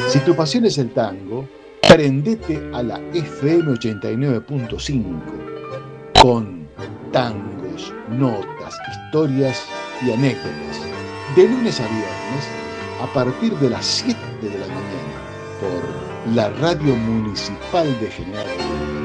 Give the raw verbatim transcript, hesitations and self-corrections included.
Si tu pasión es el tango, prendete a la F M ochenta y nueve punto cinco con tangos, notas, historias y anécdotas. De lunes a viernes, a partir de las siete de la mañana, por la Radio Municipal de General Pico.